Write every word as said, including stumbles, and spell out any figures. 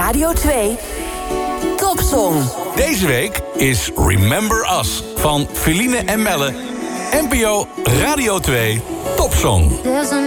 Radio twee Topsong. Deze week is Remember Us van Feline en Melle. N P O Radio twee Topsong.